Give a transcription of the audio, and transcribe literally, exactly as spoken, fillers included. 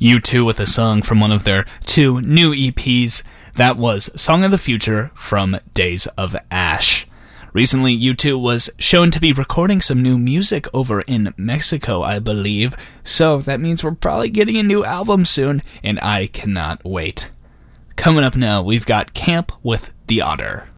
U two with a song from one of their two new E Ps. That was Song of the Future from Days of Ash. Recently, U two was shown to be recording some new music over in Mexico, I believe, so that means we're probably getting a new album soon, and I cannot wait. Coming up now, we've got Camp with the Otter.